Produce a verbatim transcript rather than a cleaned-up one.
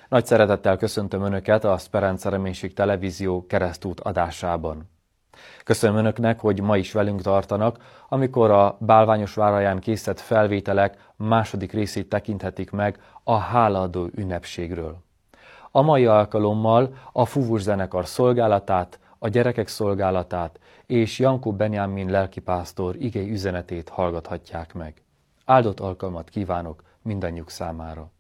Nagy szeretettel köszöntöm Önöket a Speranza Reménység Televízió keresztút adásában. Köszönöm Önöknek, hogy ma is velünk tartanak, amikor a Bálványosváraján készített felvételek második részét tekinthetik meg a hálaadó ünnepségről. A mai alkalommal a Fuvus zenekar szolgálatát, a gyerekek szolgálatát és Jankó Benjamin lelkipásztor igei üzenetét hallgathatják meg. Áldott alkalmat kívánok mindannyiuk számára!